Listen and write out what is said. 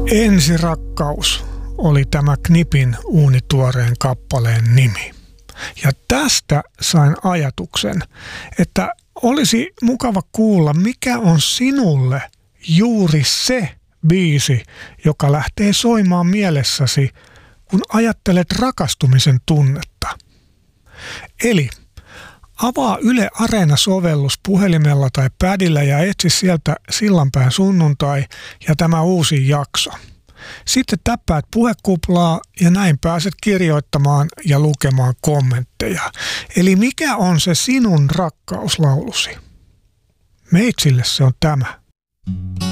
Ensirakkaus oli tämä Knipin uunituoreen kappaleen nimi. Ja tästä sain ajatuksen, että olisi mukava kuulla, mikä on sinulle juuri se biisi, joka lähtee soimaan mielessäsi, kun ajattelet rakastumisen tunnetta. Eli avaa Yle Areena-sovellus puhelimella tai padilla ja etsi sieltä Sillanpään sunnuntai ja tämä uusi jakso. Sitten täppäät puhekuplaa ja näin pääset kirjoittamaan ja lukemaan kommentteja. Eli mikä on se sinun rakkauslaulusi? Meitsille se on tämä.